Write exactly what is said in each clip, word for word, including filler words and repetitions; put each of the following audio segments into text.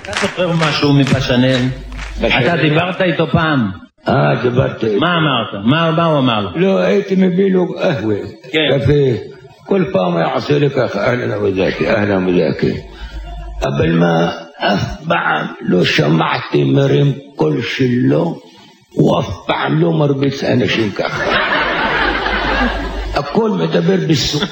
אתה זוכר משהו מפשנל? אתה דיברת איתו פעם? אה, דיברתי איתו. מה אמרת? מה הוא אמר? לא, הייתי מביא לו קהווה. קפה. כל פעם יעשה לי ככה, אהלן וזאקי, אהלן וזאקי. אבל מה, אף פעם לא שמעתי מרים קול שלו, ואף פעם לא מרביץ אנשים ככה. הכל מדבר בסוף.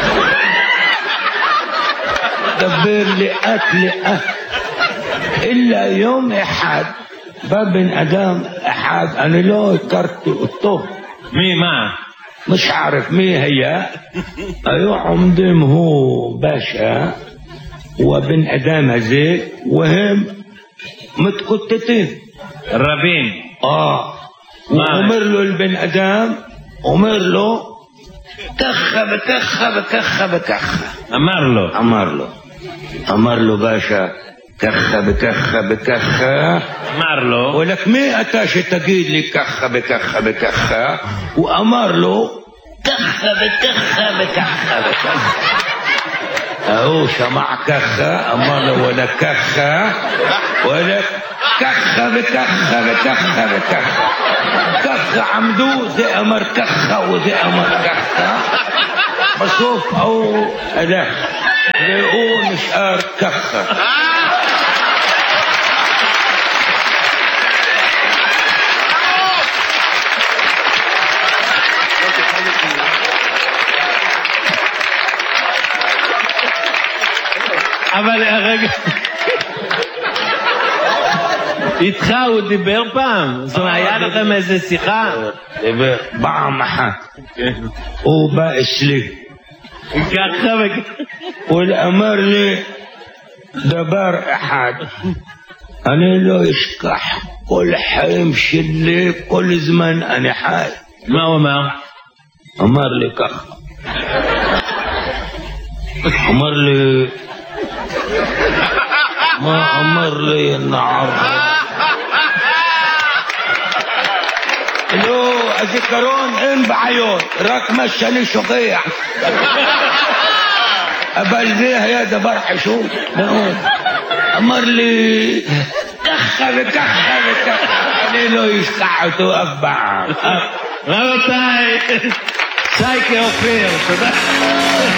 מדבר לאט לאט. אלא יום אחד, בא בן אדם אחד, אני לא הכרתי אותו. מי, מה? مش عارف مين هي ايوه عمدهم هو باشا وبن ادم هذي وهم متكتتين رابين اه وامر له البن ادم امر له كخه بكخه بكخه بكخه امر له امر له امر له باشا كخه بكخه بكخه امر له ولك مين اتاش تقيد لي كخه بكخه بكخه وامر له كخه بكخه بكخه بكخه اهو سمع كخه امر له ولا كخه ولا كخه بكخه بكخه بكخه كخه عمدو زي امر كخه وزي امر كخه بشوف او اداه لقوه مشقار كخه אבל רגע, איתך הוא דיבר פעם? זאת אומרת, היה לכם איזה שיחה? דיבר פעם אחת. הוא בא אצלי. ככה וככה. הוא אמר לי דבר אחד, אני לא אשכח כל חיים שלי, כל זמן אני חי. מה הוא אמר? אמר לי ככה. אמר לי ما أمر لي النعر لو أذكرون إن بعيون راك مشاني شقيع أبل بيها يا دبر حشوم أمر لي كخة بكخة بكخة لي لو يشكعتو أفبع רבותיי, שייקה אופיר, תודה.